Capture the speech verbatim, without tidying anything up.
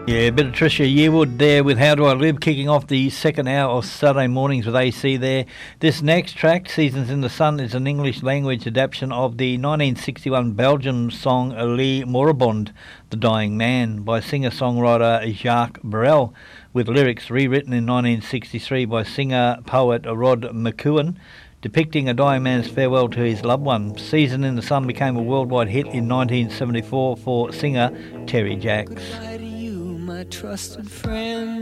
Yeah, a bit of Tricia Yearwood there with How Do I Live, kicking off the second hour of Saturday mornings with A C there. This next track, Seasons in the Sun, is an English language adaptation of the nineteen sixty-one Belgian song Les Moribonds, The Dying Man, by singer-songwriter Jacques Brel, with lyrics rewritten in nineteen sixty-three by singer-poet Rod McEwen, depicting a dying man's farewell to his loved one. Season in the Sun became a worldwide hit in nineteen seventy-four for singer Terry Jacks. My trusted friend,